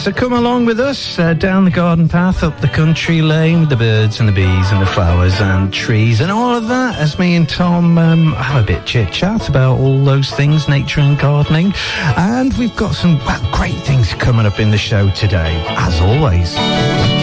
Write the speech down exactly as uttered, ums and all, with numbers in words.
So come along with us uh, down the garden path, up the country lane with the birds and the bees and the flowers and trees and all of that as me and Tom um, have a bit chit-chat about all those things, nature and gardening. And we've got some well, great things coming up in the show today, as always.